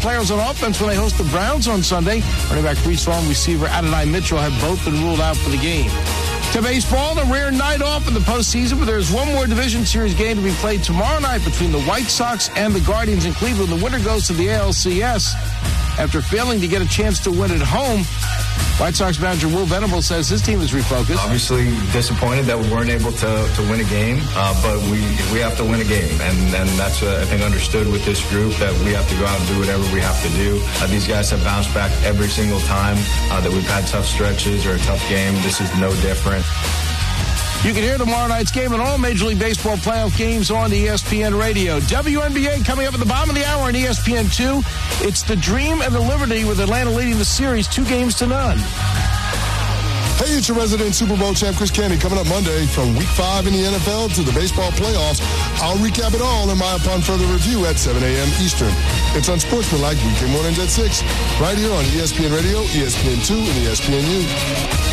players on offense when they host the Browns on Sunday. Running back Breece Hall and receiver Adonai Mitchell have both been ruled out for the game. To baseball, a rare night off in the postseason, but there's one more Division Series game to be played tomorrow night between the White Sox and the Guardians in Cleveland. The winner goes to the ALCS. After failing to get a chance to win at home, White Sox manager Will Venable says his team is refocused. Obviously disappointed that we weren't able to win a game, but we have to win a game. And that's, I think, understood with this group, that we have to go out and do whatever we have to do. These guys have bounced back every single time that we've had tough stretches or a tough game. This is no different. You can hear tomorrow night's game and all Major League Baseball playoff games on ESPN Radio. WNBA coming up at the bottom of the hour on ESPN2. It's the Dream and the Liberty with Atlanta leading the series 2-0. Hey, it's your resident Super Bowl champ, Chris Candy, coming up Monday from Week 5 in the NFL to the baseball playoffs. I'll recap it all in my Upon Further Review at 7 a.m. Eastern. It's Unsportsmanlike weekday mornings at 6, right here on ESPN Radio, ESPN2, and ESPNU.